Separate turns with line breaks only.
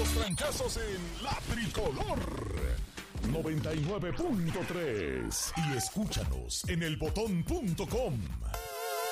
los trancazos en La Tricolor 99.3 y escúchanos en elbotón.com.